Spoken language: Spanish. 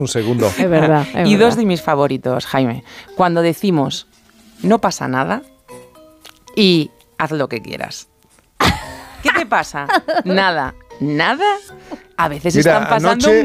Un segundo. Es verdad. Y dos de mis favoritos, Jaime. Cuando decimos, no pasa nada y haz lo que quieras. ¿Qué te pasa? Nada. ¿Nada? A veces Mira, están pasando anoche